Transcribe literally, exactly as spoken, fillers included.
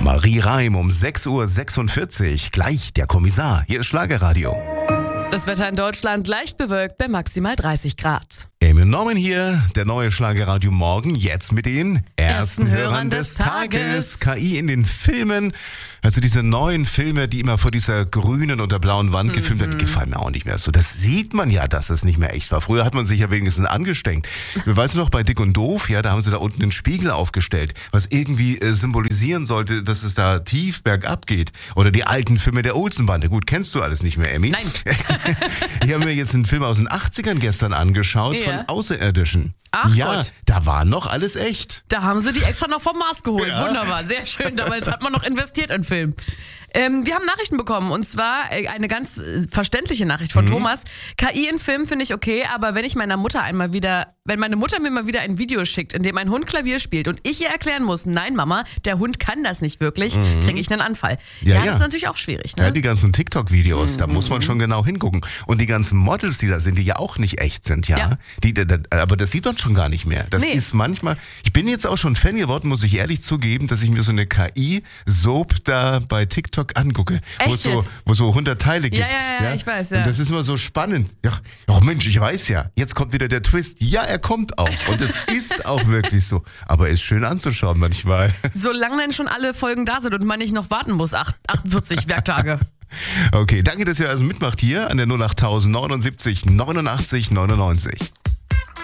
Marie Reim um sechs Uhr sechsundvierzig. Gleich der Kommissar. Hier ist Schlagerradio. Das Wetter in Deutschland leicht bewölkt bei maximal dreißig Grad. Emil Norman hier, der neue Schlagerradio Morgen, jetzt mit den ersten, Ersten Hörern Hörern des des Tages. Tages. K I in den Filmen, also diese neuen Filme, die immer vor dieser grünen oder blauen Wand gefilmt werden, die gefallen mir auch nicht mehr so. Das sieht man ja, dass es nicht mehr echt war. Früher hat man sich ja wenigstens angestrengt. Weißt du noch, bei Dick und Doof, ja, da haben sie da unten einen Spiegel aufgestellt, was irgendwie äh, symbolisieren sollte, dass es da tief bergab geht. Oder die alten Filme der Olsenbande. Gut, kennst du alles nicht mehr, Emmy? Nein. Ich habe mir jetzt einen Film aus den achtzigern gestern angeschaut, Ja. von Außerirdischen. Ach ja, Gott. da war noch alles echt. Da haben sie die extra noch vom Mars geholt. Ja. Wunderbar, sehr schön. Damals hat man noch investiert in Film. Ähm, wir haben Nachrichten bekommen und zwar äh, eine ganz äh, verständliche Nachricht von Thomas. K I in Filmen finde ich okay, aber wenn ich meiner Mutter einmal wieder, wenn meine Mutter mir mal wieder ein Video schickt, in dem ein Hund Klavier spielt und ich ihr erklären muss, nein Mama, der Hund kann das nicht wirklich, kriege ich einen Anfall. Ja, Ja, ja. das ist natürlich auch schwierig. Ne? Ja, die ganzen TikTok-Videos, da muss man schon genau hingucken. Und die ganzen Models, die da sind, die ja auch nicht echt sind, ja. Ja. Die, die, die, aber das sieht man schon gar nicht mehr. Das Nee. ist manchmal, ich bin jetzt auch schon Fan geworden, muss ich ehrlich zugeben, dass ich mir so eine K I-Soap da bei TikTok angucke. Wo es Echt so, jetzt? wo so hundert Teile gibt. Ja, ja, ja, ich weiß, ja. Und das ist immer so spannend. Ja, ach Mensch, ich weiß ja, jetzt kommt wieder der Twist. Ja, er kommt auch. Und es ist auch wirklich so. Aber er ist schön anzuschauen manchmal. Solange dann schon alle Folgen da sind und man nicht noch warten muss, acht- achtundvierzig Werktage. Okay, danke, dass ihr also mitmacht hier an der null acht neunundsiebzig neunundachtzig neunundneunzig.